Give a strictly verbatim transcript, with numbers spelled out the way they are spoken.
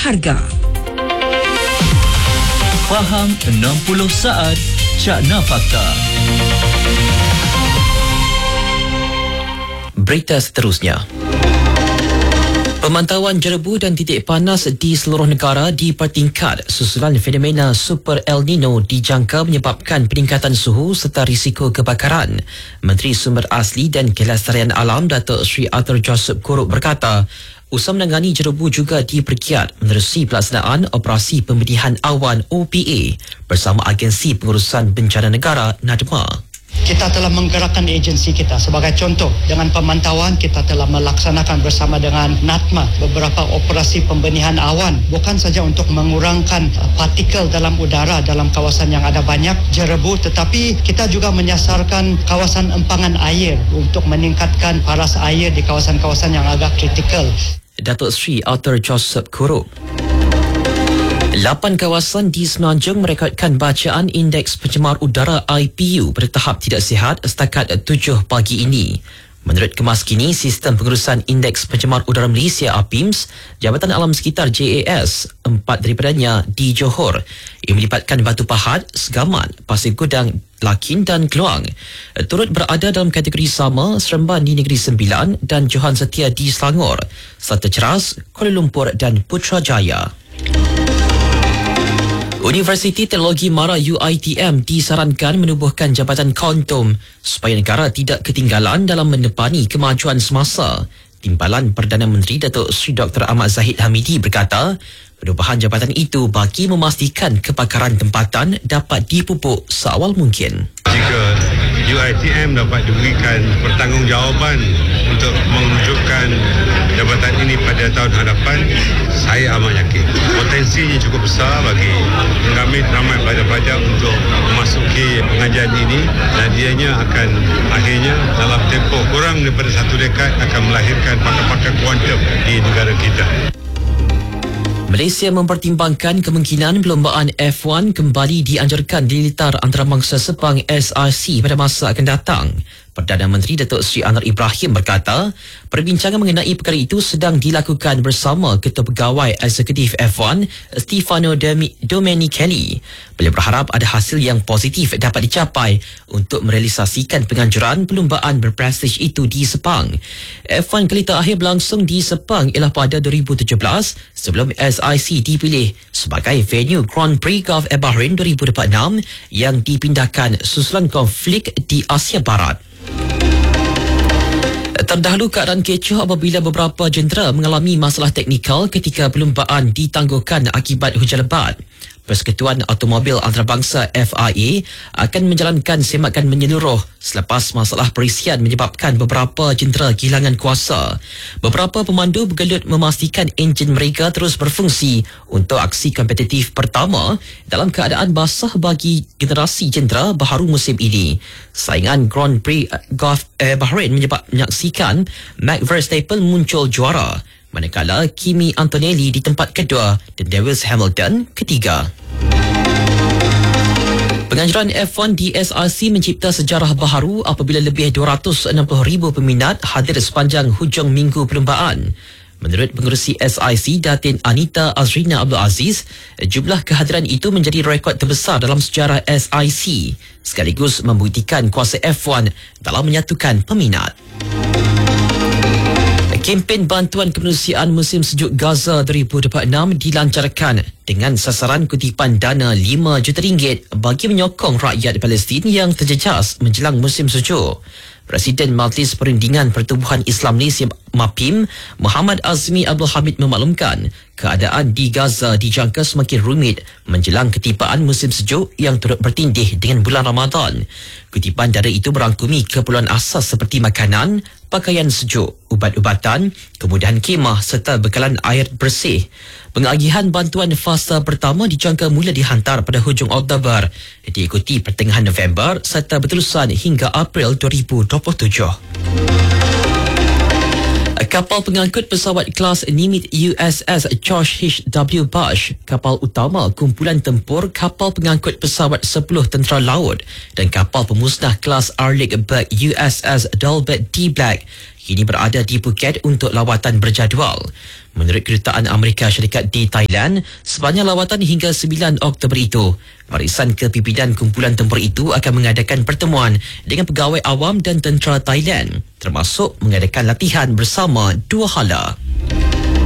harga. Faham enam puluh saat Cakna Fakta. Berita seterusnya. Pemantauan jerebu dan titik panas di seluruh negara dipertingkat susulan fenomena Super El Nino dijangka menyebabkan peningkatan suhu serta risiko kebakaran. Menteri Sumber Asli dan Kelestarian Alam Datuk Seri Arthur Joseph Kurup berkata, usaha menangani jerebu juga dipergiat menerusi pelaksanaan Operasi Pembedihan Awan O P A bersama Agensi Pengurusan Bencana Negara NADMA. Kita telah menggerakkan agensi kita. Sebagai contoh, dengan pemantauan kita telah melaksanakan bersama dengan NADMA beberapa operasi pembenihan awan, bukan saja untuk mengurangkan partikel dalam udara dalam kawasan yang ada banyak jerebu, tetapi kita juga menyasarkan kawasan empangan air untuk meningkatkan paras air di kawasan-kawasan yang agak kritikal. Datuk Seri Arthur Joseph Kurup. Lapan kawasan di Semenanjung merekodkan bacaan Indeks Pencemar Udara I P U pada tahap tidak sihat setakat tujuh pagi ini. Menurut kemas kini Sistem Pengurusan Indeks Pencemar Udara Malaysia A P I M S, Jabatan Alam Sekitar J A S, empat daripadanya di Johor. Ia melibatkan Batu Pahat, Segamat, Pasir Gudang, Lakin dan Keluang. Turut berada dalam kategori sama Seremban di Negeri Sembilan dan Johan Setia di Selangor, serta Ceras, Kuala Lumpur dan Putrajaya. Universiti Teknologi Mara U I T M disarankan menubuhkan Jabatan Kontom supaya negara tidak ketinggalan dalam menepani kemajuan semasa. Timbalan Perdana Menteri Datuk Seri Doktor Ahmad Zahid Hamidi berkata, perubahan jabatan itu bagi memastikan kepakaran tempatan dapat dipupuk seawal mungkin. Jika U I T M dapat diberikan pertanggungjawaban untuk mewujudkan jabatan ini pada tahun hadapan, saya amat yakin potensinya cukup besar bagi mengambil ramai pelajar-pelajar untuk memasuki pengajian ini, dan ianya akan akhirnya dalam tempoh kurang daripada satu dekad akan melahirkan pakar-pakar kuantum di negara kita. Malaysia mempertimbangkan kemungkinan perlombaan F one kembali dianjurkan dilitar antarabangsa Sepang S R C pada masa akan datang. Perdana Menteri Datuk Seri Anwar Ibrahim berkata, perbincangan mengenai perkara itu sedang dilakukan bersama Ketua Pegawai Eksekutif F one Stefano Domenicali. Beliau berharap ada hasil yang positif dapat dicapai untuk merealisasikan penganjuran perlombaan berprestij itu di Sepang. F one kali terakhir berlangsung di Sepang ialah pada dua ribu tujuh belas sebelum S I C dipilih sebagai venue Grand Prix Gulf Bahrain dua ribu dua puluh enam yang dipindahkan susulan konflik di Asia Barat. Terdahulu keadaan kecoh apabila beberapa jentera mengalami masalah teknikal ketika perlombaan ditangguhkan akibat hujan lebat. Persekutuan Automobil Antarabangsa F I A akan menjalankan semakan menyeluruh selepas masalah perisian menyebabkan beberapa jentera kehilangan kuasa. Beberapa pemandu bergelut memastikan enjin mereka terus berfungsi untuk aksi kompetitif pertama dalam keadaan basah bagi generasi jentera baharu musim ini. Saingan Grand Prix Gulf Bahrain menyebab menyaksikan Max Verstappen muncul juara, manakala Kimi Antonelli di tempat kedua dan Lewis Hamilton ketiga. Penganjuran F one di S R C mencipta sejarah baharu apabila lebih dua ratus enam puluh ribu peminat hadir sepanjang hujung minggu perlombaan. Menurut pengerusi S I C Datin Anita Azrina Abdul Aziz, jumlah kehadiran itu menjadi rekod terbesar dalam sejarah S I C, sekaligus membuktikan kuasa F one dalam menyatukan peminat. Kempen bantuan kemanusiaan musim sejuk Gaza dua ribu dua puluh enam dilancarkan dengan sasaran kutipan dana lima juta ringgit bagi menyokong rakyat Palestin yang terjejas menjelang musim sejuk. Presiden Majlis Perundingan Pertubuhan Islam Malaysia M A P I M, Muhammad Azmi Abdul Hamid memaklumkan keadaan di Gaza dijangka semakin rumit menjelang ketibaan musim sejuk yang turut bertindih dengan bulan Ramadan. Kutipan dana itu merangkumi keperluan asas seperti makanan, pakaian sejuk, ubat-ubatan, kemudahan khemah serta bekalan air bersih. Pengagihan bantuan fasa pertama dijangka mula dihantar pada hujung Oktober, diikuti pertengahan November serta berterusan hingga April dua ribu dua puluh tujuh. Kapal pengangkut pesawat kelas Nimitz U S S George H W Bush, kapal utama kumpulan tempur kapal pengangkut pesawat sepuluh tentera laut, dan kapal pemusnah kelas Arleigh Burke U S S Dalbert D. Black kini berada di Phuket untuk lawatan berjadual. Menurut Kedutaan Amerika Syarikat di Thailand, sepanjang lawatan hingga sembilan Oktober itu, barisan kepimpinan kumpulan tempur itu akan mengadakan pertemuan dengan pegawai awam dan tentera Thailand, termasuk mengadakan latihan bersama dua hala.